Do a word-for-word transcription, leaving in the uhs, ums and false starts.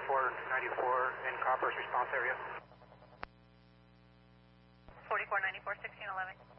forty-four ninety-four in Copper's response area. forty-four ninety-four, sixteen eleven.